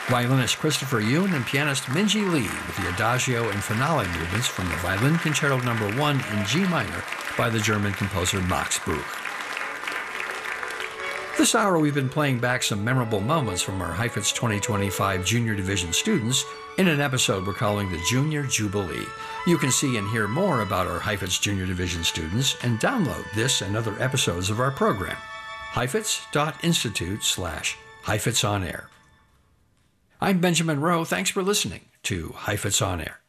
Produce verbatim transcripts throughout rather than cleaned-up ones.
Violinist Christopher Yoon and pianist Minji Lee with the Adagio and Finale movements from the Violin Concerto number one in G minor by the German composer Max Bruch. This hour we've been playing back some memorable moments from our Heifetz twenty twenty-five Junior Division students in an episode we're calling the Junior Jubilee. You can see and hear more about our Heifetz Junior Division students and download this and other episodes of our program. Heifetz.institute slash Heifetz on Air. I'm Benjamin Rowe. Thanks for listening to Heifetz on Air.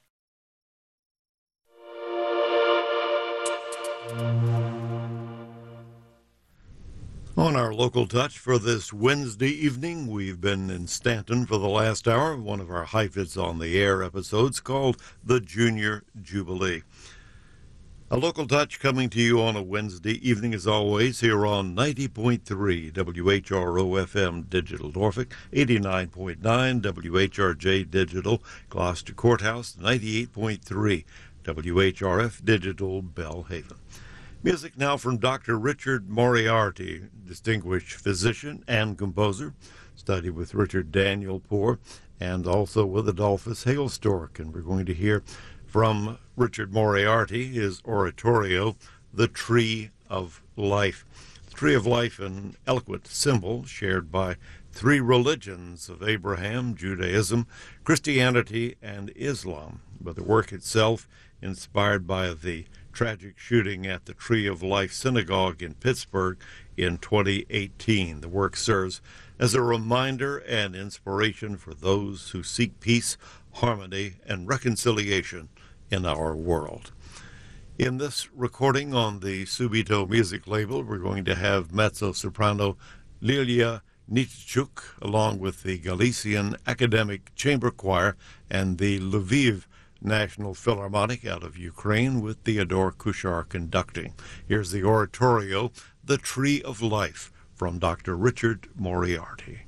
On our local touch for this Wednesday evening, we've been in Stanton for the last hour, one of our Heifetz on the Air episodes called the Junior Jubilee. A local touch coming to you on a Wednesday evening, as always, here on ninety point three W H R O F M Digital Norfolk, eighty-nine point nine W H R J Digital Gloucester Courthouse, ninety-eight point three W H R F Digital Belhaven. Music now from Doctor Richard Moriarty, distinguished physician and composer, studied with Richard Daniel Poor and also with Adolphus Hailstork, and we're going to hear from Richard Moriarty, his oratorio, The Tree of Life. The Tree of Life, an eloquent symbol shared by three religions of Abraham, Judaism, Christianity, and Islam, but the work itself inspired by the tragic shooting at the Tree of Life Synagogue in Pittsburgh in twenty eighteen. The work serves as a reminder and inspiration for those who seek peace, harmony, and reconciliation in our world. In this recording on the Subito music label, we're going to have mezzo-soprano Lilia Nitschuk, along with the Galician Academic Chamber Choir and the Lviv National Philharmonic out of Ukraine with Theodore Kushar conducting. Here's the oratorio, The Tree of Life, from Doctor Richard Moriarty.